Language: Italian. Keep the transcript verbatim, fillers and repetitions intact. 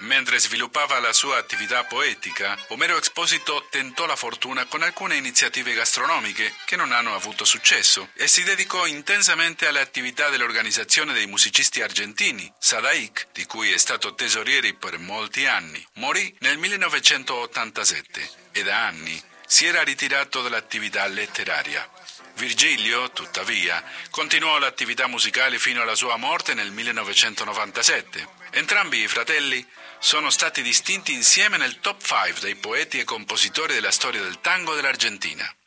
Mentre sviluppava la sua attività poetica, Omero Exposito tentò la fortuna con alcune iniziative gastronomiche che non hanno avuto successo e si dedicò intensamente alle attività dell'organizzazione dei musicisti argentini. Sadaic, di cui è stato tesoriere per molti anni, morì nel millenovecentottantasette e da anni si era ritirato dall'attività letteraria. Virgilio, tuttavia, continuò l'attività musicale fino alla sua morte nel millenovecentonovantasette. Entrambi i fratelli sono stati distinti insieme nel top cinque dei poeti e compositori della storia del tango dell'Argentina.